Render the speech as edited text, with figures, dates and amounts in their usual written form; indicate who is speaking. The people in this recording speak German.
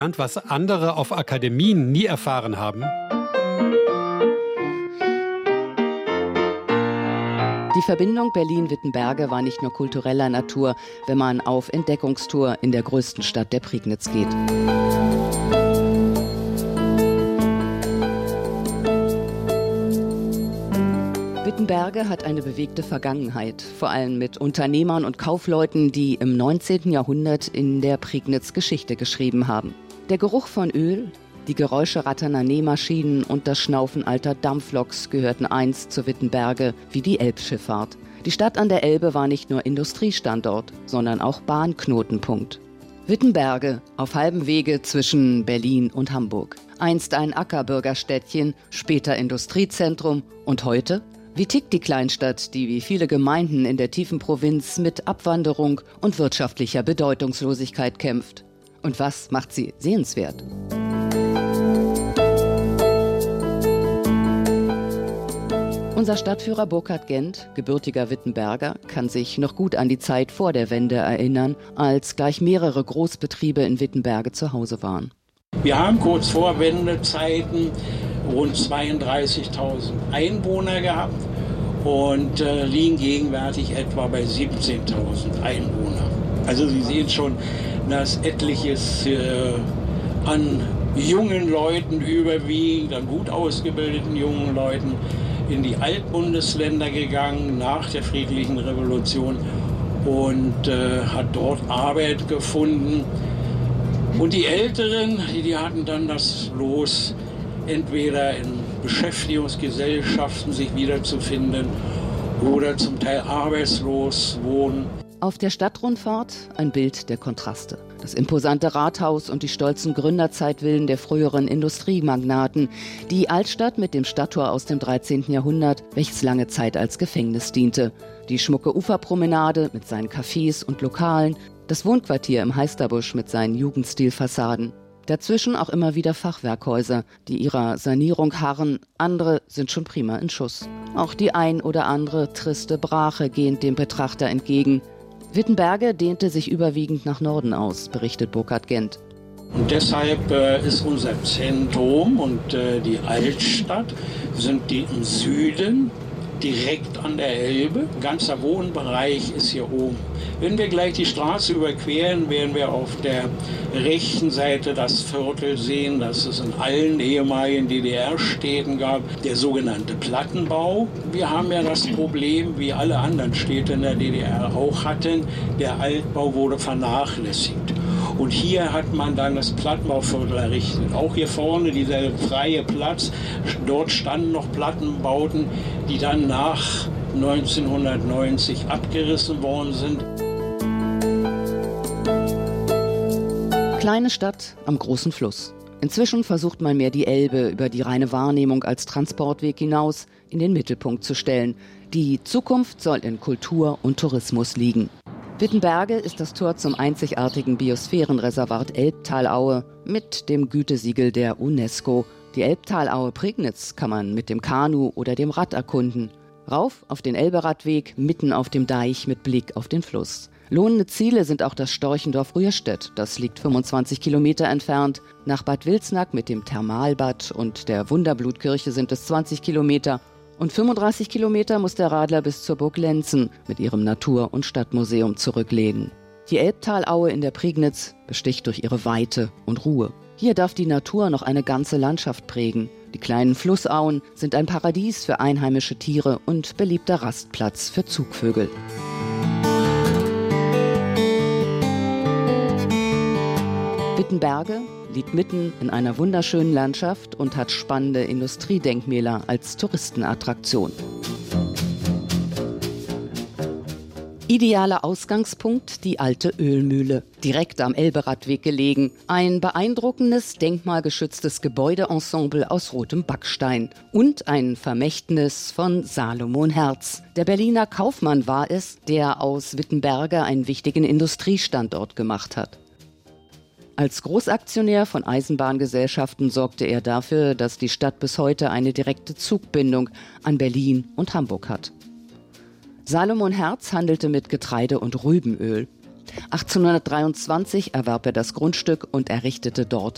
Speaker 1: Was andere auf Akademien nie erfahren haben.
Speaker 2: Die Verbindung Berlin-Wittenberge war nicht nur kultureller Natur, wenn man auf Entdeckungstour in der größten Stadt der Prignitz geht. Wittenberge hat eine bewegte Vergangenheit, vor allem mit Unternehmern und Kaufleuten, die im 19. Jahrhundert in der Prignitz Geschichte geschrieben haben. Der Geruch von Öl, die Geräusche ratternder Nähmaschinen und das Schnaufen alter Dampfloks gehörten einst zu Wittenberge wie die Elbschifffahrt. Die Stadt an der Elbe war nicht nur Industriestandort, sondern auch Bahnknotenpunkt. Wittenberge, auf halbem Wege zwischen Berlin und Hamburg. Einst ein Ackerbürgerstädtchen, später Industriezentrum und heute? Wie tickt die Kleinstadt, die wie viele Gemeinden in der tiefen Provinz mit Abwanderung und wirtschaftlicher Bedeutungslosigkeit kämpft? Und was macht sie sehenswert? Unser Stadtführer Burkhard Gent, gebürtiger Wittenberger, kann sich noch gut an die Zeit vor der Wende erinnern, als gleich mehrere Großbetriebe in Wittenberge zu Hause waren.
Speaker 3: Wir haben kurz vor Wendezeiten rund 32.000 Einwohner gehabt und liegen gegenwärtig etwa bei 17.000 Einwohner. Also Sie sehen schon, dass etliches an jungen Leuten überwiegend, an gut ausgebildeten jungen Leuten in die Altbundesländer gegangen nach der Friedlichen Revolution und hat dort Arbeit gefunden. Und die Älteren, die hatten dann das Los, entweder in Beschäftigungsgesellschaften sich wiederzufinden oder zum Teil arbeitslos wohnen.
Speaker 2: Auf der Stadtrundfahrt ein Bild der Kontraste. Das imposante Rathaus und die stolzen Gründerzeitvillen der früheren Industriemagnaten. Die Altstadt mit dem Stadttor aus dem 13. Jahrhundert, welches lange Zeit als Gefängnis diente. Die schmucke Uferpromenade mit seinen Cafés und Lokalen. Das Wohnquartier im Heisterbusch mit seinen Jugendstilfassaden. Dazwischen auch immer wieder Fachwerkhäuser, die ihrer Sanierung harren. Andere sind schon prima in Schuss. Auch die ein oder andere triste Brache gehend dem Betrachter entgegen. Wittenberge dehnte sich überwiegend nach Norden aus, berichtet Burkhard Gent.
Speaker 3: Und deshalb ist unser Zentrum und die Altstadt sind die im Süden, direkt an der Elbe. Ein ganzer Wohnbereich ist hier oben. Wenn wir gleich die Straße überqueren, werden wir auf der rechten Seite das Viertel sehen, das es in allen ehemaligen DDR-Städten gab, der sogenannte Plattenbau. Wir haben ja das Problem, wie alle anderen Städte in der DDR auch hatten, der Altbau wurde vernachlässigt. Und hier hat man dann das Plattenbauviertel errichtet. Auch hier vorne dieser freie Platz, dort standen noch Plattenbauten, die dann nach 1990 abgerissen worden sind.
Speaker 2: Kleine Stadt am großen Fluss. Inzwischen versucht man mehr die Elbe über die reine Wahrnehmung als Transportweg hinaus in den Mittelpunkt zu stellen. Die Zukunft soll in Kultur und Tourismus liegen. Wittenberge ist das Tor zum einzigartigen Biosphärenreservat Elbtalaue mit dem Gütesiegel der UNESCO. Die Elbtalaue Prignitz kann man mit dem Kanu oder dem Rad erkunden. Rauf auf den Elberadweg, mitten auf dem Deich mit Blick auf den Fluss. Lohnende Ziele sind auch das Storchendorf Rührstedt, das liegt 25 Kilometer entfernt. Nach Bad Wilsnack mit dem Thermalbad und der Wunderblutkirche sind es 20 Kilometer. Und 35 Kilometer muss der Radler bis zur Burg Lenzen mit ihrem Natur- und Stadtmuseum zurücklegen. Die Elbtalaue in der Prignitz besticht durch ihre Weite und Ruhe. Hier darf die Natur noch eine ganze Landschaft prägen. Die kleinen Flussauen sind ein Paradies für einheimische Tiere und beliebter Rastplatz für Zugvögel. Wittenberge liegt mitten in einer wunderschönen Landschaft und hat spannende Industriedenkmäler als Touristenattraktion. Idealer Ausgangspunkt die alte Ölmühle, direkt am Elberadweg gelegen. Ein beeindruckendes, denkmalgeschütztes Gebäudeensemble aus rotem Backstein und ein Vermächtnis von Salomon Herz. Der Berliner Kaufmann war es, der aus Wittenberge einen wichtigen Industriestandort gemacht hat. Als Großaktionär von Eisenbahngesellschaften sorgte er dafür, dass die Stadt bis heute eine direkte Zugbindung an Berlin und Hamburg hat. Salomon Herz handelte mit Getreide und Rübenöl. 1823 erwarb er das Grundstück und errichtete dort